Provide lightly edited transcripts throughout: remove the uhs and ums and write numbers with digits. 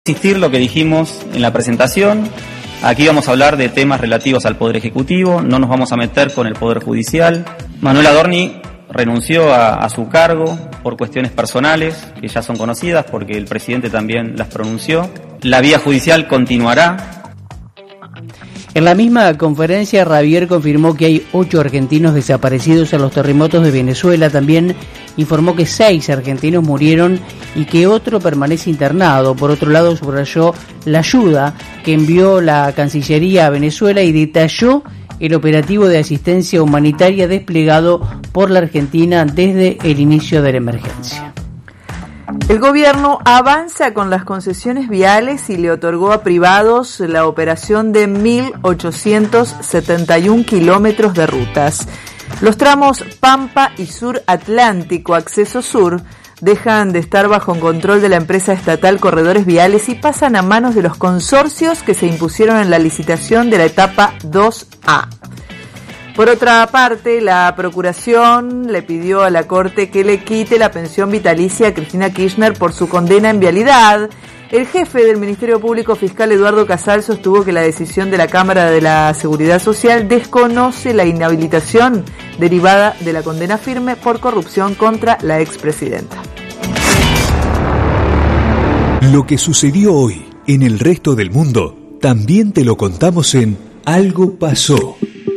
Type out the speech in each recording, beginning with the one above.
Insistir lo que dijimos en la presentación. Aquí vamos a hablar de temas relativos al Poder Ejecutivo, no nos vamos a meter con el Poder Judicial. Manuel Adorni renunció a su cargo por cuestiones personales, que ya son conocidas porque el presidente también las pronunció. La vía judicial continuará. En la misma conferencia, Javier confirmó que hay 8 argentinos desaparecidos en los terremotos de Venezuela. También informó que 6 argentinos murieron y que otro permanece internado. Por otro lado, subrayó la ayuda que envió la Cancillería a Venezuela y detalló el operativo de asistencia humanitaria desplegado por la Argentina desde el inicio de la emergencia. El gobierno avanza con las concesiones viales y le otorgó a privados la operación de 1.871 kilómetros de rutas. Los tramos Pampa y Sur Atlántico, acceso sur, dejan de estar bajo control de la empresa estatal Corredores Viales y pasan a manos de los consorcios que se impusieron en la licitación de la etapa 2A. Por otra parte, la Procuración le pidió a la Corte que le quite la pensión vitalicia a Cristina Kirchner por su condena en vialidad. El jefe del Ministerio Público Fiscal, Eduardo Casal, sostuvo que la decisión de la Cámara de la Seguridad Social desconoce la inhabilitación derivada de la condena firme por corrupción contra la expresidenta. Lo que sucedió hoy en el resto del mundo, también te lo contamos en Algo Pasó.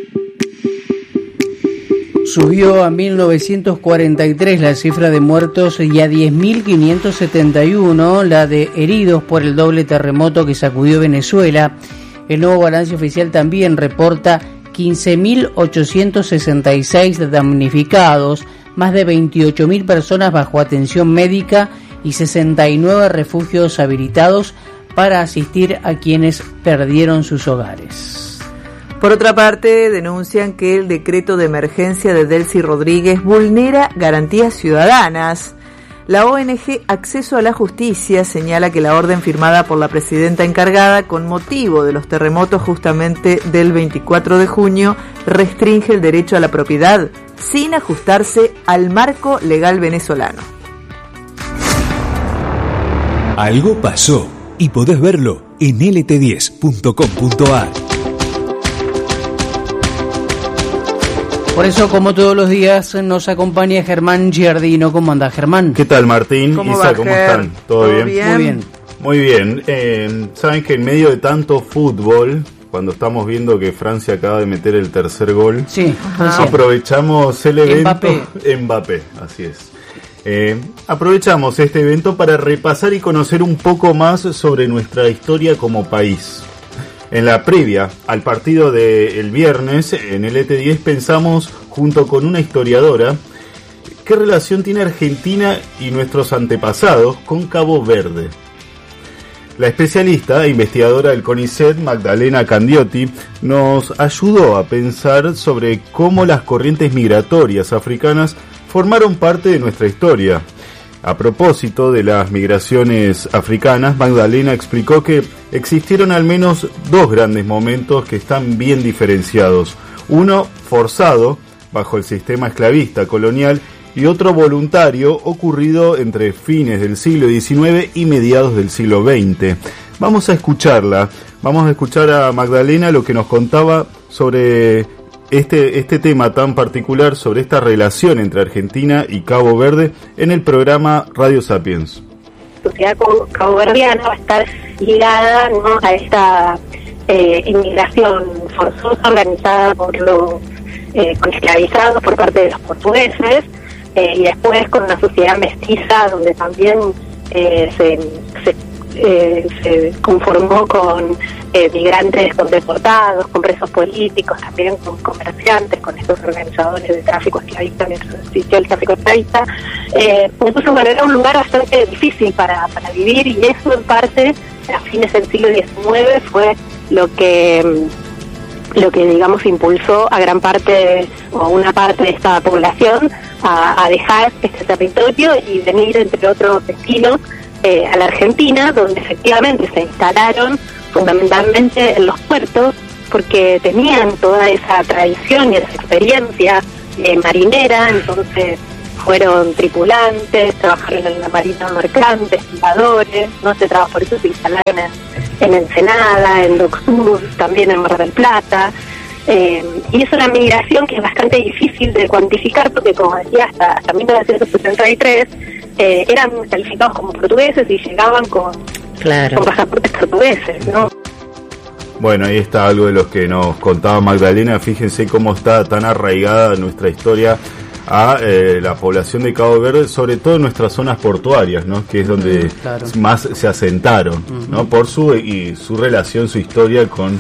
Subió a 1.943 la cifra de muertos y a 10.571 la de heridos por el doble terremoto que sacudió Venezuela. El nuevo balance oficial también reporta 15.866 damnificados, más de 28.000 personas bajo atención médica y 69 refugios habilitados para asistir a quienes perdieron sus hogares. Por otra parte, denuncian que el decreto de emergencia de Delcy Rodríguez vulnera garantías ciudadanas. La ONG Acceso a la Justicia señala que la orden firmada por la presidenta encargada con motivo de los terremotos justamente del 24 de junio restringe el derecho a la propiedad sin ajustarse al marco legal venezolano. Algo pasó y podés verlo en lt10.com.ar. Por eso, como todos los días, nos acompaña Germán Giardino. ¿Cómo anda, Germán? ¿Qué tal, Martín? Isa, ¿cómo están? ¿Todo bien? Muy bien. Muy bien. Saben que en medio de tanto fútbol, cuando estamos viendo que Francia acaba de meter el tercer gol, sí, aprovechamos el evento. Mbappé, así es. Aprovechamos este evento para repasar y conocer un poco más sobre nuestra historia como país. En la previa al partido del viernes, en el ET10 pensamos, junto con una historiadora, qué relación tiene Argentina y nuestros antepasados con Cabo Verde. La especialista e investigadora del CONICET, Magdalena Candiotti, nos ayudó a pensar sobre cómo las corrientes migratorias africanas formaron parte de nuestra historia. A propósito de las migraciones africanas, Magdalena explicó que existieron al menos 2 grandes momentos que están bien diferenciados. Uno forzado, bajo el sistema esclavista colonial, y otro voluntario, ocurrido entre fines del siglo XIX y mediados del siglo XX. Vamos a escucharla, vamos a escuchar a Magdalena lo que nos contaba sobre este tema tan particular, sobre esta relación entre Argentina y Cabo Verde en el programa Radio Sapiens. La sociedad caboverdiana va a estar ligada, ¿no?, a esta inmigración forzosa organizada por los con esclavizados por parte de los portugueses, y después con una sociedad mestiza donde también se conformó con migrantes, con deportados, con presos políticos, también con comerciantes, con estos organizadores de tráfico esclavista mientras existió el tráfico esclavista. Entonces, bueno, era un lugar bastante difícil para vivir, y eso en parte a fines del siglo XIX fue lo que digamos impulsó a gran parte o una parte de esta población a dejar este territorio y venir, entre otros destinos, a la Argentina, donde efectivamente se instalaron fundamentalmente en los puertos, porque tenían toda esa tradición y esa experiencia marinera. Entonces fueron tripulantes, trabajaron en la marina mercante, estibadores, ¿no? Por eso se instalaron en Ensenada, en Dock Sur, también en Mar del Plata. Y es una migración que es bastante difícil de cuantificar porque, como decía, hasta 1963 eran calificados como portugueses y llegaban con pasaportes portugueses, ¿no? Bueno, ahí está algo de lo que nos contaba Magdalena. Fíjense cómo está tan arraigada nuestra historia a la población de Cabo Verde, sobre todo en nuestras zonas portuarias, ¿no? Que es donde más se asentaron, ¿no? Por su relación, su historia con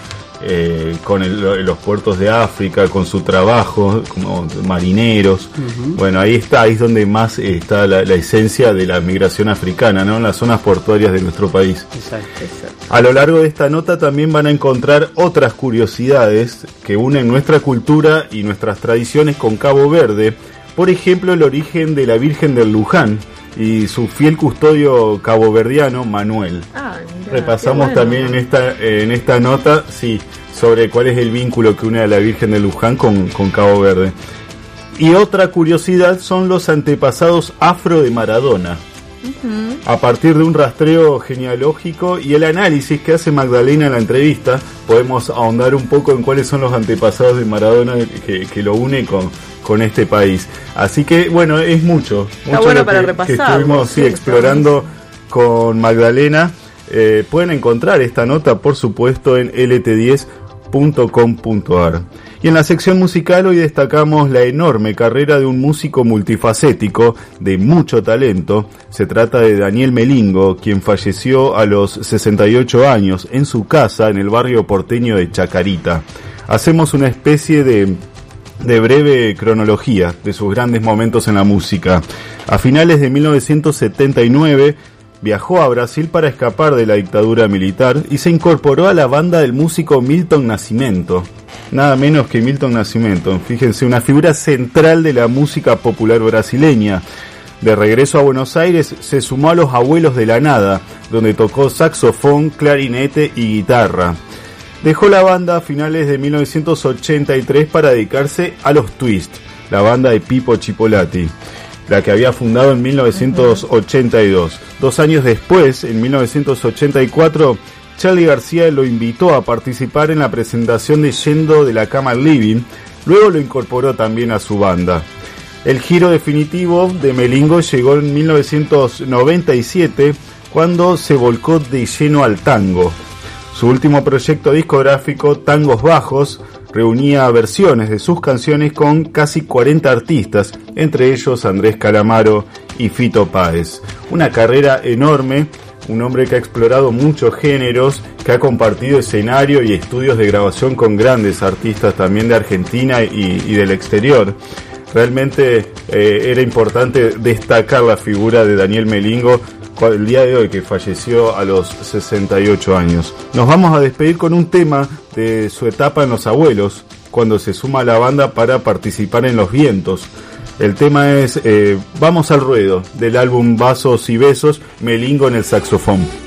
los puertos de África, con su trabajo como marineros. Bueno, ahí es donde más está la esencia de la migración africana, ¿no? En las zonas portuarias de nuestro país. Exacto. A lo largo de esta nota también van a encontrar otras curiosidades que unen nuestra cultura y nuestras tradiciones con Cabo Verde. Por ejemplo, el origen de la Virgen del Luján y su fiel custodio caboverdiano, Manuel. Repasamos también en esta nota, sobre cuál es el vínculo que une a la Virgen de Luján con Cabo Verde. Y otra curiosidad son los antepasados afro de Maradona. A partir de un rastreo genealógico y el análisis que hace Magdalena en la entrevista, podemos ahondar un poco en cuáles son los antepasados de Maradona que lo une con este país. Así que, bueno, es mucho bueno para repasar, que estuvimos explorando con Magdalena. Pueden encontrar esta nota, por supuesto, en lt10.com.ar. Y en la sección musical hoy destacamos la enorme carrera de un músico multifacético de mucho talento. Se trata de Daniel Melingo, quien falleció a los 68 años en su casa en el barrio porteño de Chacarita. Hacemos una especie de breve cronología de sus grandes momentos en la música. A finales de 1979 viajó a Brasil para escapar de la dictadura militar y se incorporó a la banda del músico Milton Nascimento. Nada menos que Milton Nascimento, fíjense, una figura central de la música popular brasileña. De regreso a Buenos Aires se sumó a los Abuelos de la Nada, donde tocó saxofón, clarinete y guitarra. Dejó la banda a finales de 1983 para dedicarse a los Twist, la banda de Pipo Chipolati, la que había fundado en 1982. 2 años después, en 1984, Charly García lo invitó a participar en la presentación de Yendo de la Cama al Living, luego lo incorporó también a su banda. El giro definitivo de Melingo llegó en 1997, cuando se volcó de lleno al tango. Su último proyecto discográfico, Tangos Bajos, reunía versiones de sus canciones con casi 40 artistas, entre ellos Andrés Calamaro y Fito Páez. Una carrera enorme, un hombre que ha explorado muchos géneros, que ha compartido escenario y estudios de grabación con grandes artistas también de Argentina y del exterior. Realmente era importante destacar la figura de Daniel Melingo el día de hoy, que falleció a los 68 años. Nos vamos a despedir con un tema de su etapa en Los Abuelos, cuando se suma a la banda para participar en Los Vientos. El tema es Vamos al Ruedo, del álbum Vasos y Besos, Melingo en el saxofón.